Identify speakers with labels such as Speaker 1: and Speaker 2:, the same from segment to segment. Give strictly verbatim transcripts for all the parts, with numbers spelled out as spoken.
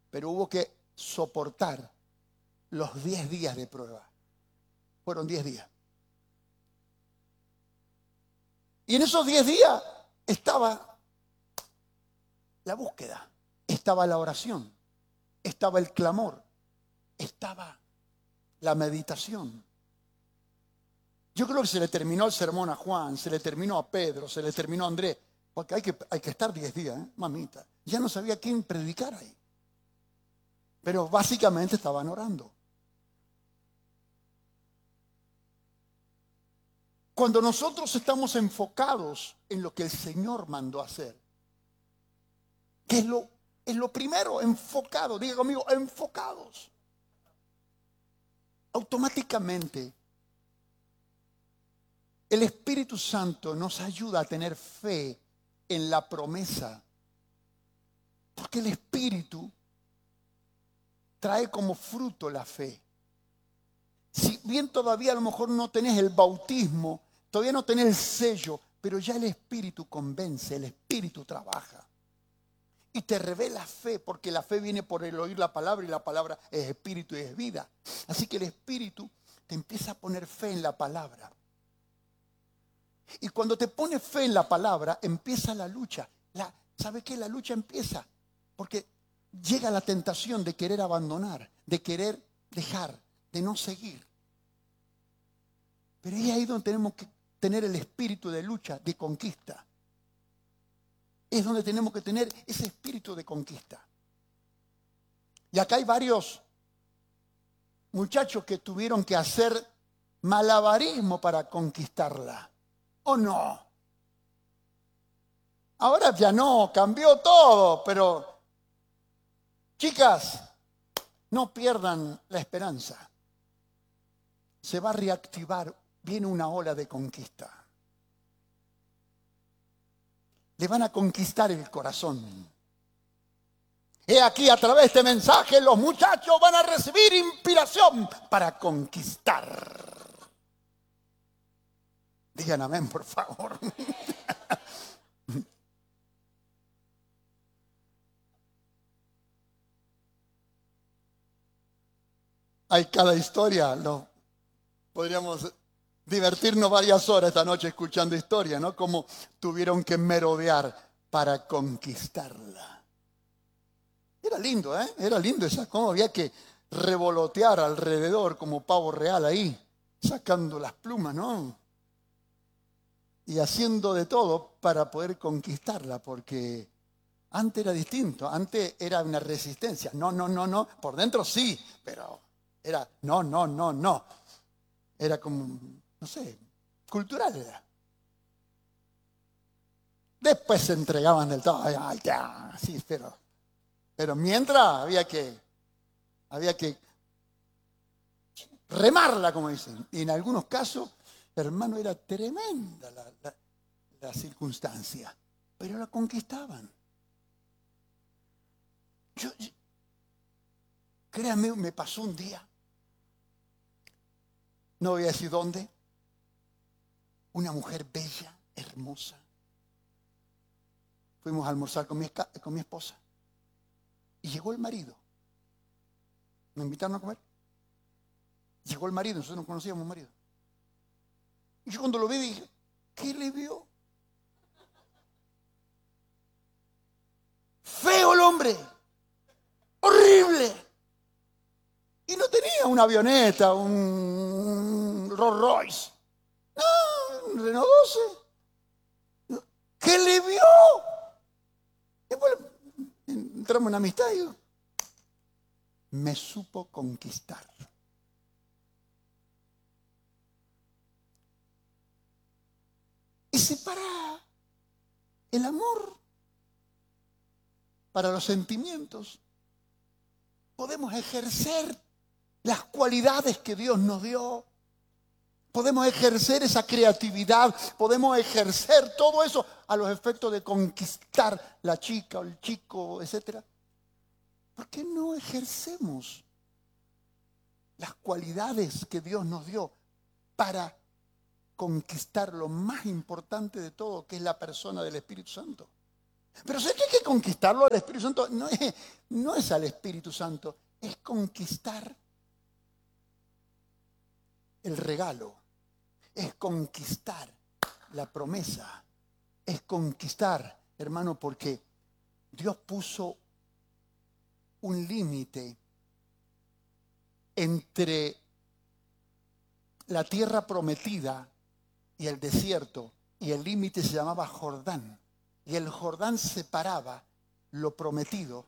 Speaker 1: pero hubo que soportar los diez días de prueba. Fueron diez días. Y en esos diez días estaba la búsqueda, estaba la oración, estaba el clamor, estaba la meditación. Yo creo que se le terminó el sermón a Juan, se le terminó a Pedro, se le terminó a Andrés, porque hay que, hay que estar diez días, ¿eh? Mamita. Ya no sabía quién predicar ahí. Pero básicamente estaban orando. Cuando nosotros estamos enfocados en lo que el Señor mandó hacer, que es lo, es lo primero, enfocado, diga conmigo, enfocados. Automáticamente, el Espíritu Santo nos ayuda a tener fe en la promesa, porque el Espíritu trae como fruto la fe. Si bien todavía a lo mejor no tenés el bautismo, todavía no tenés el sello, pero ya el Espíritu convence, el Espíritu trabaja. Y te revela fe, porque la fe viene por el oír la palabra y la palabra es espíritu y es vida. Así que el Espíritu te empieza a poner fe en la palabra. Y cuando te pones fe en la palabra, empieza la lucha. La, ¿Sabe qué? La lucha empieza porque llega la tentación de querer abandonar, de querer dejar, de no seguir. Pero es ahí donde tenemos que tener el espíritu de lucha, de conquista. Es donde tenemos que tener ese espíritu de conquista. Y acá hay varios muchachos que tuvieron que hacer malabarismo para conquistarla. ¿O no? Ahora ya no, cambió todo, pero chicas, no pierdan la esperanza. Se va a reactivar, viene una ola de conquista. Le van a conquistar el corazón. He aquí, a través de este mensaje, los muchachos van a recibir inspiración para conquistar. Digan amén, por favor. Hay cada historia, lo, podríamos divertirnos varias horas esta noche escuchando historias, ¿no? Cómo tuvieron que merodear para conquistarla. Era lindo, ¿eh? Era lindo esa, cómo había que revolotear alrededor como pavo real ahí, sacando las plumas, ¿no? Y haciendo de todo para poder conquistarla, porque antes era distinto, antes era una resistencia. No, no, no, no, por dentro sí, pero era no, no, no, no. Era como, no sé, cultural era. Después se entregaban del todo, ay, ya, sí, pero, pero mientras había que, había que remarla, como dicen. Y en algunos casos, hermano, era tremenda la, la, la circunstancia, pero la conquistaban. Yo, yo, créanme, me pasó un día, no voy a decir dónde, una mujer bella, hermosa. Fuimos a almorzar con mi, con mi esposa y llegó el marido. Me invitaron a comer. Llegó el marido, nosotros no conocíamos al marido. Y yo cuando lo vi dije, ¿qué le vio? Feo el hombre, horrible. Y no tenía una avioneta, un Rolls Royce, no, un Renault doce. ¿Qué le vio? Después entramos en amistad y digo, me supo conquistar. Y si para el amor, para los sentimientos, podemos ejercer las cualidades que Dios nos dio, podemos ejercer esa creatividad, podemos ejercer todo eso a los efectos de conquistar la chica o el chico, etcétera. ¿Por qué no ejercemos las cualidades que Dios nos dio para conquistar lo más importante de todo, que es la persona del Espíritu Santo? Pero sé que hay que conquistarlo al Espíritu Santo. No es, no es al Espíritu Santo, es conquistar el regalo. Es conquistar la promesa. Es conquistar, hermano, porque Dios puso un límite entre la tierra prometida y el desierto, y el límite se llamaba Jordán. Y el Jordán separaba lo prometido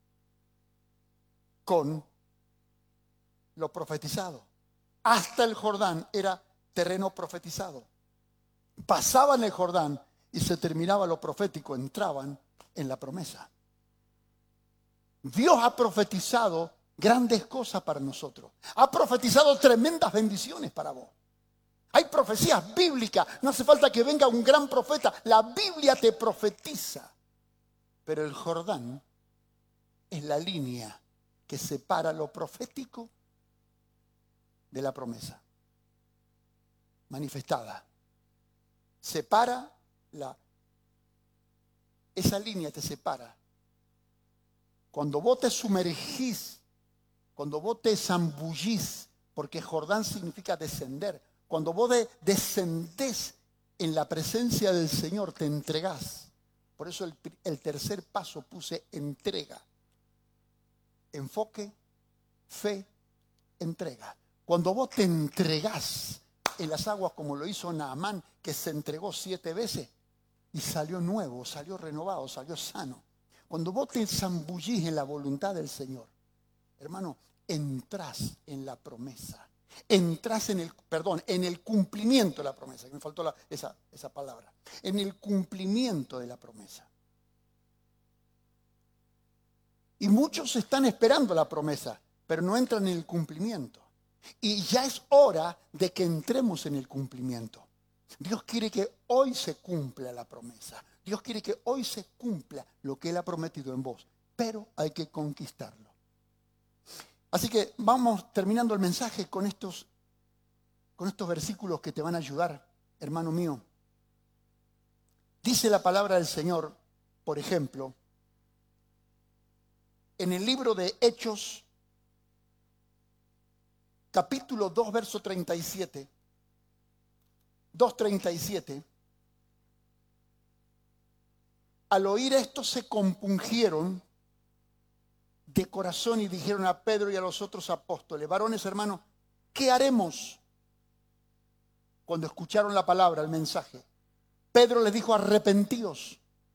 Speaker 1: con lo profetizado. Hasta el Jordán era terreno profetizado. Pasaban el Jordán y se terminaba lo profético, entraban en la promesa. Dios ha profetizado grandes cosas para nosotros. Ha profetizado tremendas bendiciones para vos. Hay profecías bíblicas. No hace falta que venga un gran profeta. La Biblia te profetiza. Pero el Jordán es la línea que separa lo profético de la promesa manifestada. Separa la... Esa línea te separa. Cuando vos te sumergís, cuando vos te zambullís, porque Jordán significa descender, cuando vos de, descendés en la presencia del Señor, te entregás. Por eso el, el tercer paso puse entrega. Enfoque, fe, entrega. Cuando vos te entregás en las aguas como lo hizo Naamán, que se entregó siete veces y salió nuevo, salió renovado, salió sano. Cuando vos te zambullís en la voluntad del Señor, hermano, entrás en la promesa. Entrás en el, perdón, en el cumplimiento de la promesa. Me faltó la, esa, esa palabra. En el cumplimiento de la promesa. Y muchos están esperando la promesa, pero no entran en el cumplimiento. Y ya es hora de que entremos en el cumplimiento. Dios quiere que hoy se cumpla la promesa. Dios quiere que hoy se cumpla lo que Él ha prometido en vos. Pero hay que conquistarlo. Así que vamos terminando el mensaje con estos, con estos versículos que te van a ayudar, hermano mío. Dice la palabra del Señor, por ejemplo, en el libro de Hechos, capítulo dos, verso treinta y siete. dos treinta y siete. Al oír esto se compungieron de corazón y dijeron a Pedro y a los otros apóstoles: varones, hermanos, ¿qué haremos? Cuando escucharon la palabra, el mensaje, Pedro les dijo: arrepentíos.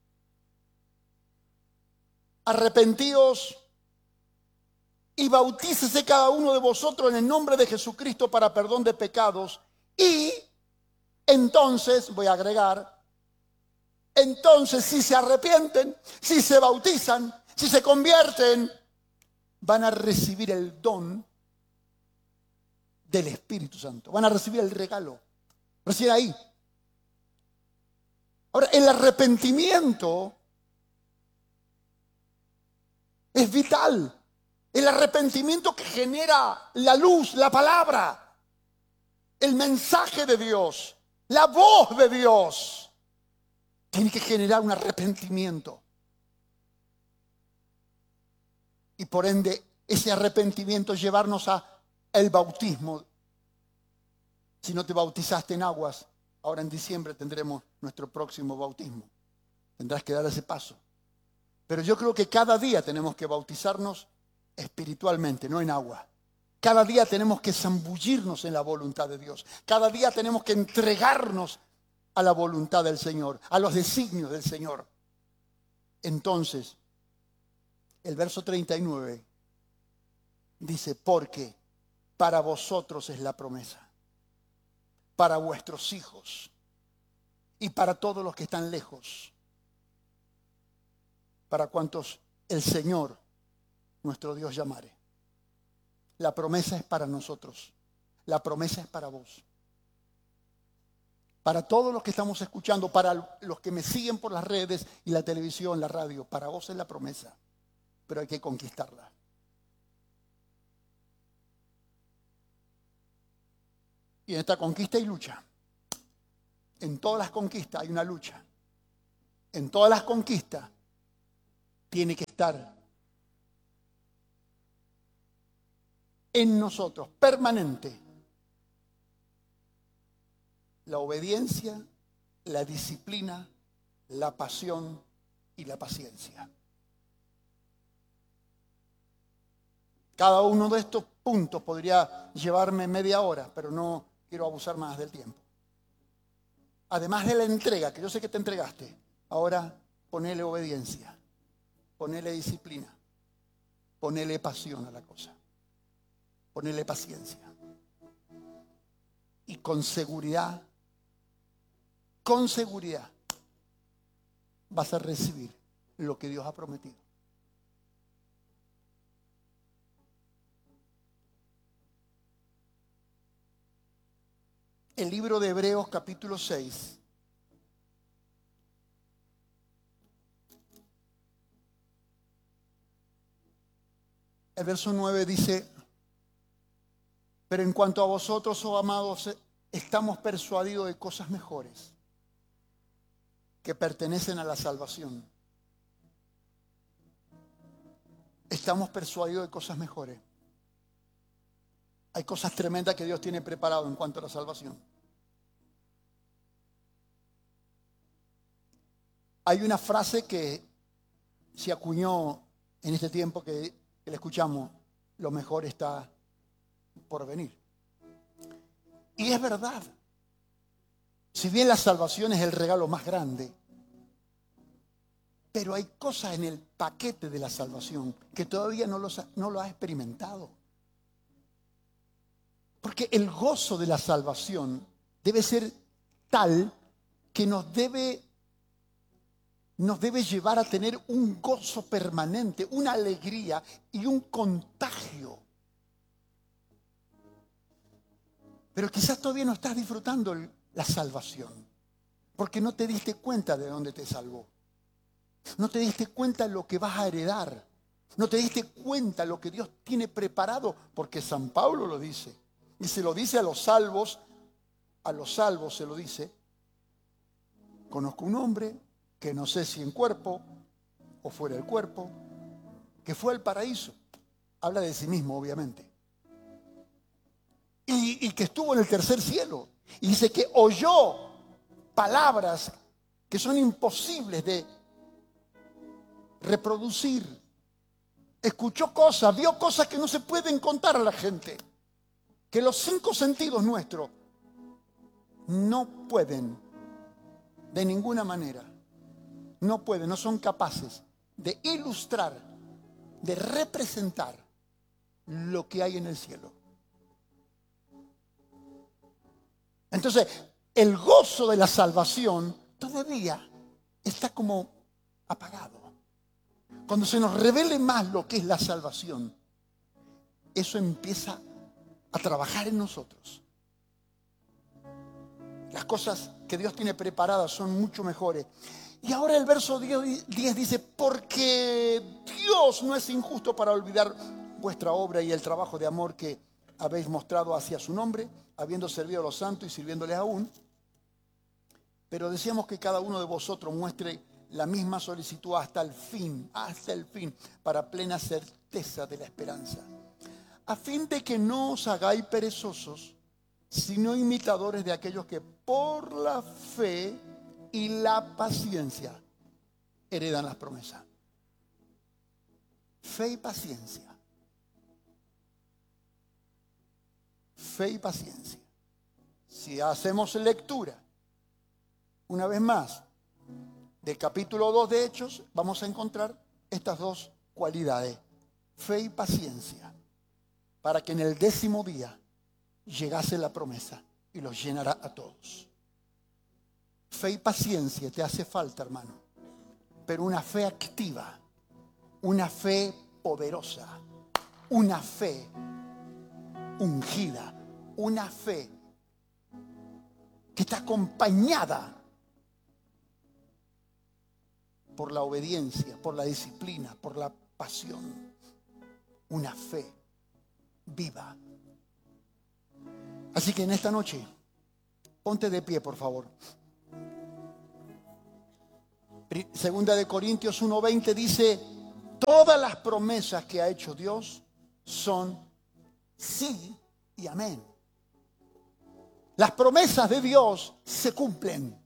Speaker 1: Arrepentíos y bautícese cada uno de vosotros en el nombre de Jesucristo para perdón de pecados. Y entonces, voy a agregar, entonces si se arrepienten, si se bautizan, si se convierten, van a recibir el don del Espíritu Santo. Van a recibir el regalo. Recién ahí. Ahora, el arrepentimiento es vital. El arrepentimiento que genera la luz, la palabra, el mensaje de Dios, la voz de Dios, tiene que generar un arrepentimiento. Y por ende, ese arrepentimiento llevarnos a el bautismo. Si no te bautizaste en aguas, ahora en diciembre tendremos nuestro próximo bautismo. Tendrás que dar ese paso. Pero yo creo que cada día tenemos que bautizarnos espiritualmente, no en agua. Cada día tenemos que zambullirnos en la voluntad de Dios. Cada día tenemos que entregarnos a la voluntad del Señor, a los designios del Señor. Entonces, el verso treinta y nueve dice: porque para vosotros es la promesa, para vuestros hijos y para todos los que están lejos, para cuantos el Señor, nuestro Dios, llamare. La promesa es para nosotros, la promesa es para vos. Para todos los que estamos escuchando, para los que me siguen por las redes y la televisión, la radio, para vos es la promesa. Pero hay que conquistarla. Y en esta conquista hay lucha. En todas las conquistas hay una lucha. En todas las conquistas tiene que estar en nosotros, permanente. La obediencia, la disciplina, la pasión y la paciencia. Cada uno de estos puntos podría llevarme media hora, pero no quiero abusar más del tiempo. Además de la entrega, que yo sé que te entregaste, ahora ponele obediencia, ponele disciplina, ponele pasión a la cosa, ponele paciencia. Y con seguridad, con seguridad, vas a recibir lo que Dios ha prometido. El libro de Hebreos capítulo seis. El verso nueve dice: pero en cuanto a vosotros, oh amados, estamos persuadidos de cosas mejores que pertenecen a la salvación. Estamos persuadidos de cosas mejores. Hay cosas tremendas que Dios tiene preparado en cuanto a la salvación. Hay una frase que se acuñó en este tiempo que, que le escuchamos: lo mejor está por venir. Y es verdad. Si bien la salvación es el regalo más grande, pero hay cosas en el paquete de la salvación que todavía no, los ha, no lo has experimentado. Porque el gozo de la salvación debe ser tal que nos debe, nos debe llevar a tener un gozo permanente, una alegría y un contagio. Pero quizás todavía no estás disfrutando la salvación, porque no te diste cuenta de dónde te salvó. No te diste cuenta de lo que vas a heredar. No te diste cuenta de lo que Dios tiene preparado, porque San Pablo lo dice. Y se lo dice a los salvos, a los salvos se lo dice: conozco un hombre que no sé si en cuerpo o fuera del cuerpo, que fue al paraíso. Habla de sí mismo, obviamente. Y, y que estuvo en el tercer cielo. Y dice que oyó palabras que son imposibles de reproducir. Escuchó cosas, vio cosas que no se pueden contar a la gente. Que los cinco sentidos nuestros no pueden, de ninguna manera, no pueden, no son capaces de ilustrar, de representar lo que hay en el cielo. Entonces, el gozo de la salvación todavía está como apagado. Cuando se nos revele más lo que es la salvación, eso empieza a trabajar en nosotros. Las cosas que Dios tiene preparadas son mucho mejores. Y ahora el verso diez dice: porque Dios no es injusto para olvidar vuestra obra y el trabajo de amor que habéis mostrado hacia su nombre, habiendo servido a los santos y sirviéndoles aún. Pero deseamos que cada uno de vosotros muestre la misma solicitud hasta el fin, hasta el fin, para plena certeza de la esperanza, a fin de que no os hagáis perezosos, sino imitadores de aquellos que por la fe y la paciencia heredan las promesas. Fe y paciencia. Fe y paciencia. Si hacemos lectura, una vez más, del capítulo dos de Hechos, vamos a encontrar estas dos cualidades: fe y paciencia, para que en el décimo día llegase la promesa y los llenará a todos. Fe y paciencia te hace falta, hermano, pero una fe activa, una fe poderosa, una fe ungida, una fe que está acompañada por la obediencia, por la disciplina, por la pasión. Una fe viva. Así que en esta noche, ponte de pie, por favor. Segunda de Corintios uno veinte dice: Todas las promesas que ha hecho Dios son sí y amén. Las promesas de Dios se cumplen.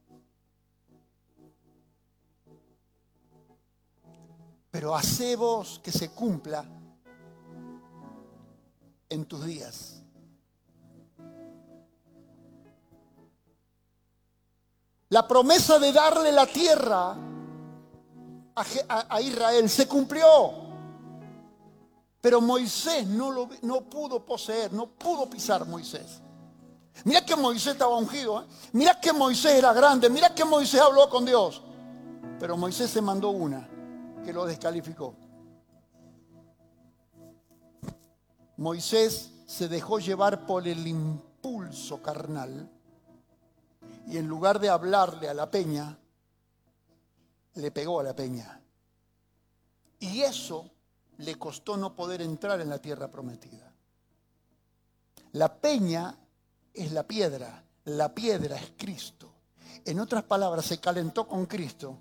Speaker 1: Pero hace vos que se cumpla en tus días. La promesa de darle la tierra a, a, a Israel se cumplió. Pero Moisés no, lo, no pudo poseer, no pudo pisar Moisés. Mira que Moisés estaba ungido, ¿eh? Mira que Moisés era grande, mira que Moisés habló con Dios. Pero Moisés se mandó una que lo descalificó. Moisés se dejó llevar por el impulso carnal y en lugar de hablarle a la peña, le pegó a la peña. Y eso le costó no poder entrar en la tierra prometida. La peña es la piedra, la piedra es Cristo. En otras palabras, se calentó con Cristo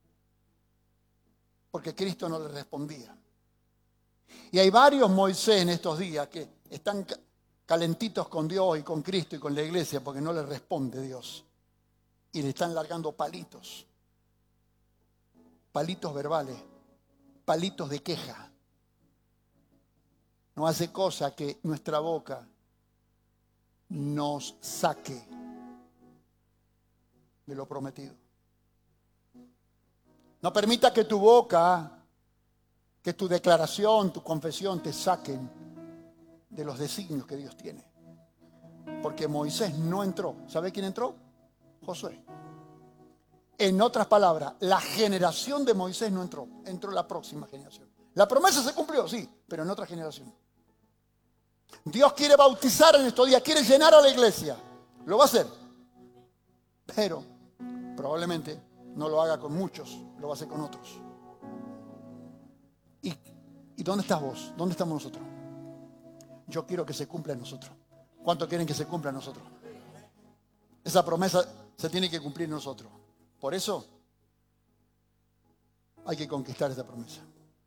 Speaker 1: porque Cristo no le respondía. Y hay varios Moisés en estos días que están calentitos con Dios y con Cristo y con la iglesia porque no le responde Dios. Y le están largando palitos. Palitos verbales, palitos de queja. No hace cosa que nuestra boca nos saque de lo prometido. No permita que tu boca, que tu declaración, tu confesión te saquen de los designios que Dios tiene. Porque Moisés no entró. ¿Sabe quién entró? Josué. En otras palabras, la generación de Moisés no entró. Entró la próxima generación. La promesa se cumplió, sí, pero en otra generación. Dios quiere bautizar en estos días, quiere llenar a la iglesia. Lo va a hacer. Pero probablemente no lo haga con muchos, lo va a hacer con otros. ¿Y, y dónde estás vos? ¿Dónde estamos nosotros? Yo quiero que se cumpla en nosotros. ¿Cuánto quieren que se cumpla en nosotros? Esa promesa se tiene que cumplir en nosotros. Por eso hay que conquistar esa promesa.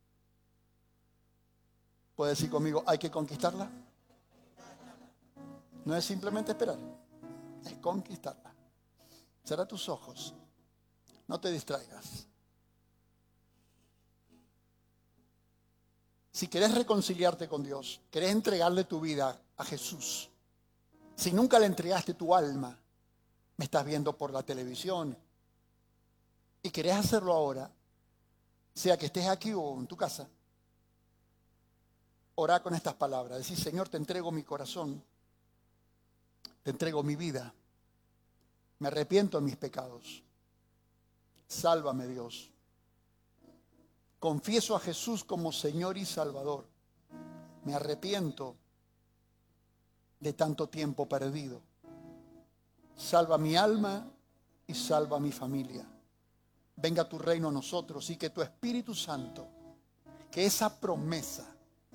Speaker 1: ¿Puede decir conmigo, hay que conquistarla? No es simplemente esperar, es conquistarla. Cierra tus ojos, no te distraigas. Si querés reconciliarte con Dios, querés entregarle tu vida a Jesús, si nunca le entregaste tu alma, me estás viendo por la televisión y querés hacerlo ahora, sea que estés aquí o en tu casa, orá con estas palabras. Decir, Señor, te entrego mi corazón, te entrego mi vida, me arrepiento de mis pecados. Sálvame, Dios. Confieso a Jesús como Señor y Salvador. Me arrepiento de tanto tiempo perdido. Salva mi alma y salva mi familia. Venga tu reino a nosotros y que tu Espíritu Santo, que esa promesa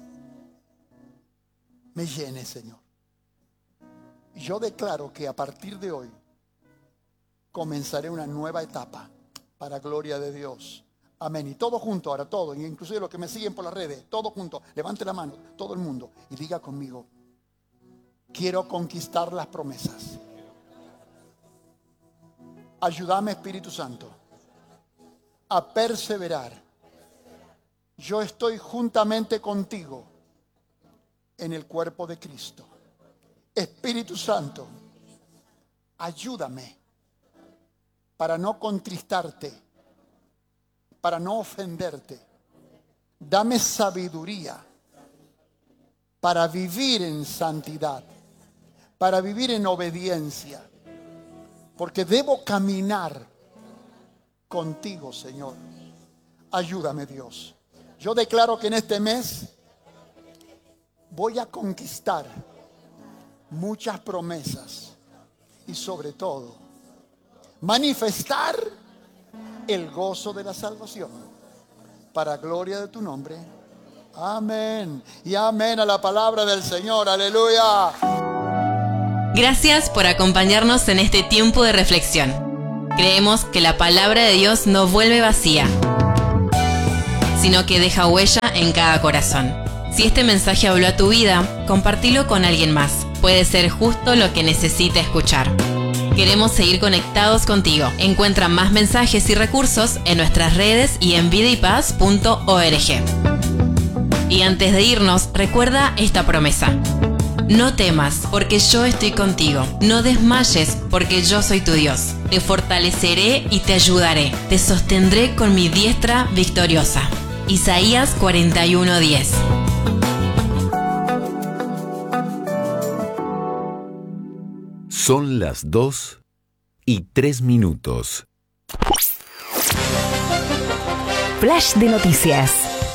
Speaker 1: me llene, Señor. Yo declaro que a partir de hoy comenzaré una nueva etapa para gloria de Dios. Amén. Y todo junto, ahora todo, inclusive los que me siguen por las redes, todo junto, levante la mano, todo el mundo, y diga conmigo, quiero conquistar las promesas. Ayúdame, Espíritu Santo, a perseverar. Yo estoy juntamente contigo en el cuerpo de Cristo. Espíritu Santo, ayúdame para no contristarte, para no ofenderte. Dame sabiduría para vivir en santidad, para vivir en obediencia, porque debo caminar contigo, Señor. Ayúdame, Dios. Yo declaro que en este mes voy a conquistar muchas promesas y sobre todo manifestar el gozo de la salvación para gloria de tu nombre. Amén y amén a la palabra del Señor. Aleluya.
Speaker 2: Gracias por acompañarnos en este tiempo de reflexión. Creemos que la palabra de Dios no vuelve vacía. sino que deja huella en cada corazón. Si este mensaje habló a tu vida, compartilo con alguien más. Puede ser justo lo que necesita escuchar. Queremos seguir conectados contigo. Encuentra más mensajes y recursos en nuestras redes y en vida y paz punto org. Y antes de irnos, recuerda esta promesa. No temas, porque yo estoy contigo. No desmayes, porque yo soy tu Dios. Te fortaleceré y te ayudaré. Te sostendré con mi diestra victoriosa. Isaías cuarenta y uno diez.
Speaker 3: Son las dos y tres minutos.
Speaker 4: Flash de noticias.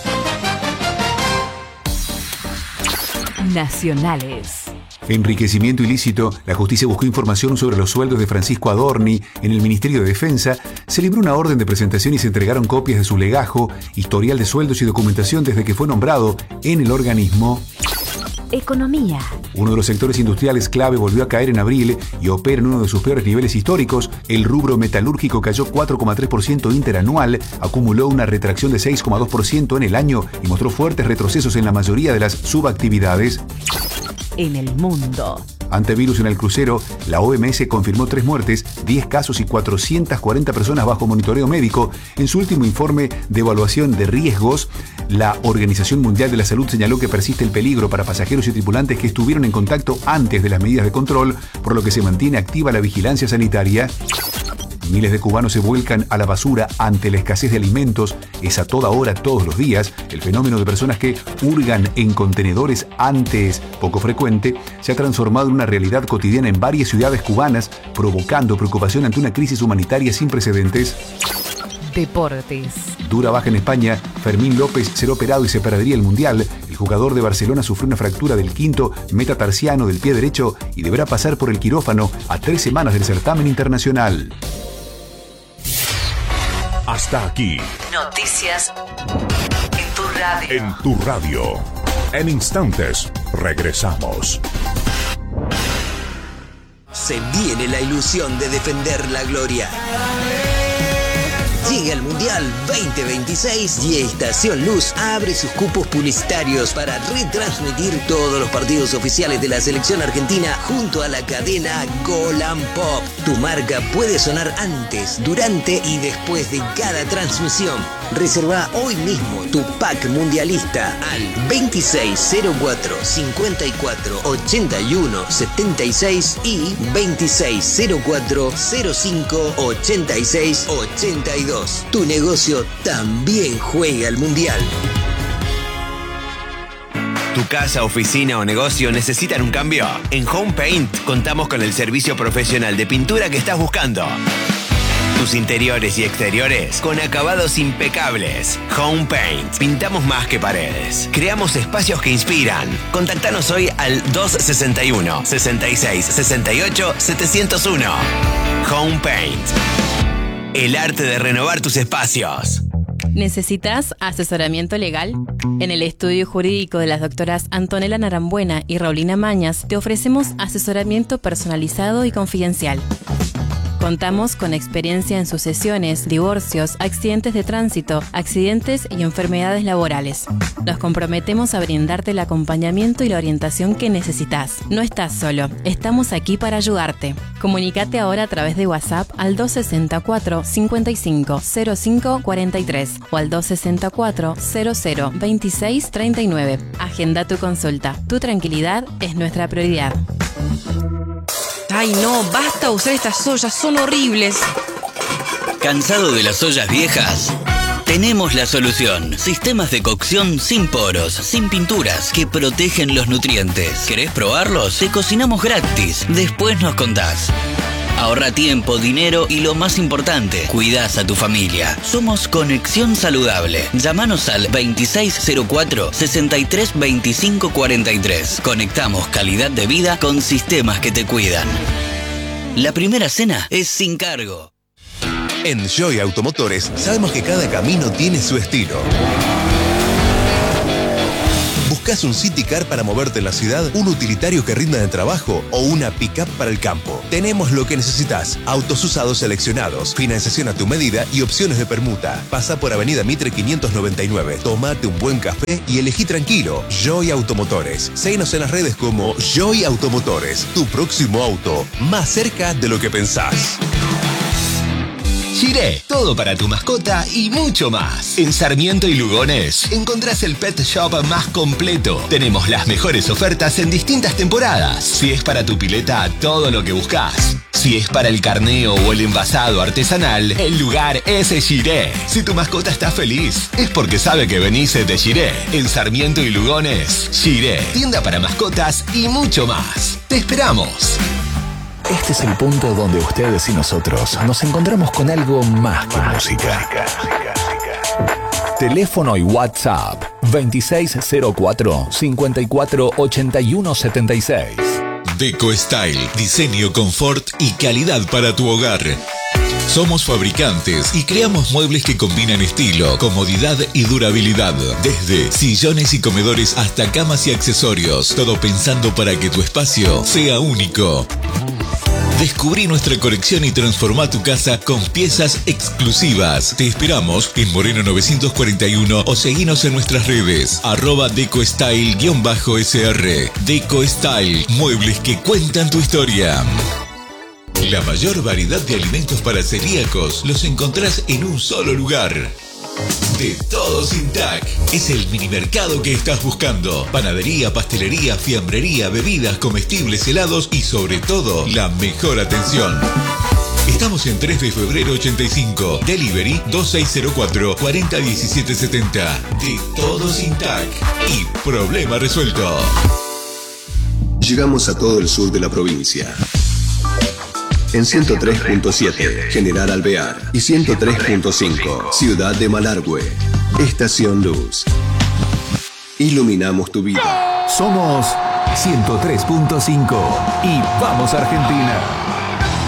Speaker 4: Nacionales.
Speaker 5: Enriquecimiento ilícito. La justicia buscó información sobre los sueldos de Francisco Adorni en el Ministerio de Defensa. Se libró una orden de presentación y se entregaron copias de su legajo, historial de sueldos y documentación desde que fue nombrado en el organismo.
Speaker 4: Economía.
Speaker 5: Uno de los sectores industriales clave volvió a caer en abril y opera en uno de sus peores niveles históricos. El rubro metalúrgico cayó cuatro coma tres por ciento interanual, acumuló una retracción de seis coma dos por ciento en el año y mostró fuertes retrocesos en la mayoría de las subactividades.
Speaker 4: En el mundo.
Speaker 5: Ante virus en el crucero, la O M S confirmó tres muertes, diez casos y cuatrocientas cuarenta personas bajo monitoreo médico. En su último informe de evaluación de riesgos, la Organización Mundial de la Salud señaló que persiste el peligro para pasajeros y tripulantes que estuvieron en contacto antes de las medidas de control, por lo que se mantiene activa la vigilancia sanitaria. Miles de cubanos se vuelcan a la basura ante la escasez de alimentos. Es a toda hora, todos los días. El fenómeno de personas que hurgan en contenedores, antes poco frecuente, se ha transformado en una realidad cotidiana en varias ciudades cubanas, provocando preocupación ante una crisis humanitaria sin precedentes.
Speaker 4: Deportes.
Speaker 5: Dura baja en España. Fermín López será operado y se perdería el Mundial. El jugador de Barcelona sufrió una fractura del quinto metatarsiano del pie derecho y deberá pasar por el quirófano a tres semanas del certamen internacional.
Speaker 3: Hasta aquí.
Speaker 4: Noticias en tu radio.
Speaker 3: En tu radio. En instantes, regresamos.
Speaker 6: Se viene la ilusión de defender la gloria. Llega el Mundial veinte veintiséis y Estación Luz abre sus cupos publicitarios para retransmitir todos los partidos oficiales de la selección argentina junto a la cadena Golan Pop. Tu marca puede sonar antes, durante y después de cada transmisión. Reserva hoy mismo tu pack mundialista al veintiséis cero cuatro cincuenta y cuatro ochenta y uno setenta y seis y veintiséis cero cuatro cero cinco ochenta y seis ochenta y dos. Tu negocio también juega al Mundial.
Speaker 7: ¿Tu casa, oficina o negocio necesitan un cambio? En Home Paint contamos con el servicio profesional de pintura que estás buscando. Tus interiores y exteriores con acabados impecables. Home Paint. Pintamos más que paredes. Creamos espacios que inspiran. Contactanos hoy al dos sesenta y uno sesenta y seis sesenta y ocho setecientos uno. Home Paint. El arte de renovar tus espacios.
Speaker 2: ¿Necesitas asesoramiento legal? En el estudio jurídico de las doctoras Antonella Narambuena y Raulina Mañas te ofrecemos asesoramiento personalizado y confidencial. Contamos con experiencia en sucesiones, divorcios, accidentes de tránsito, accidentes y enfermedades laborales. Nos comprometemos a brindarte el acompañamiento y la orientación que necesitas. No estás solo, estamos aquí para ayudarte. Comunícate ahora a través de WhatsApp al dos sesenta y cuatro cincuenta y cinco cero cinco cuarenta y tres o al dos sesenta y cuatro cero cero veintiséis treinta y nueve. Agenda tu consulta. Tu tranquilidad es nuestra prioridad.
Speaker 8: Ay, no, basta usar estas ollas, son horribles.
Speaker 9: ¿Cansado de las ollas viejas? Tenemos la solución. Sistemas de cocción sin poros, sin pinturas, que protegen los nutrientes. ¿Querés probarlos? Te cocinamos gratis. Después nos contás. Ahorra tiempo, dinero y lo más importante, cuidás a tu familia. Somos Conexión Saludable. Llámanos al veintiséis cero cuatro sesenta y tres veinticinco cuarenta y tres. Conectamos calidad de vida con sistemas que te cuidan. La primera cena es sin cargo.
Speaker 3: En Joy Automotores sabemos que cada camino tiene su estilo.
Speaker 10: ¿Buscas un city car para moverte en la ciudad, un utilitario que rinda de trabajo o una pick-up para el campo? Tenemos lo que necesitas. Autos usados seleccionados, financiación a tu medida y opciones de permuta. Pasa por Avenida Mitre quinientos noventa y nueve. Tómate un buen café y elegí tranquilo. Joy Automotores. Seguinos en las redes como Joy Automotores. Tu próximo auto, más cerca de lo que pensás.
Speaker 11: Giré, todo para tu mascota y mucho más. En Sarmiento y Lugones encontrás el pet shop más completo. Tenemos las mejores ofertas en distintas temporadas. Si es para tu pileta, todo lo que buscas. Si es para el carneo o el envasado artesanal, el lugar es Giré. Si tu mascota está feliz, es porque sabe que venís de Giré. En Sarmiento y Lugones, Giré, tienda para mascotas y mucho más. Te esperamos.
Speaker 3: Este es el punto donde ustedes y nosotros nos encontramos con algo más que música. Teléfono y WhatsApp veintiséis cero cuatro, cincuenta y cuatro, ochenta y uno setenta y seis.
Speaker 12: Deco Style, diseño, confort y calidad para tu hogar. Somos fabricantes y creamos muebles que combinan estilo, comodidad y durabilidad. Desde sillones y comedores hasta camas y accesorios. Todo pensando para que tu espacio sea único. Descubrí nuestra colección y transformá tu casa con piezas exclusivas. Te esperamos en Moreno novecientos cuarenta y uno o seguinos en nuestras redes. Arroba DecoStyle-S R. Deco Style, muebles que cuentan tu historia. La mayor variedad de alimentos para celíacos los encontrás en un solo lugar. De Todo Sin Tac. Es el mini mercado que estás buscando. Panadería, pastelería, fiambrería, bebidas, comestibles, helados y sobre todo, la mejor atención. Estamos en tres de febrero ochenta y cinco. Delivery dos seis cero cuatro, cuatro cero uno siete siete cero. De Todo Sin Tac. Y problema resuelto.
Speaker 13: Llegamos a todo el sur de la provincia. En ciento tres punto siete, General Alvear. Y ciento tres punto cinco, Ciudad de Malargüe. Estación Luz. Iluminamos tu vida.
Speaker 5: Somos ciento tres punto cinco y vamos Argentina.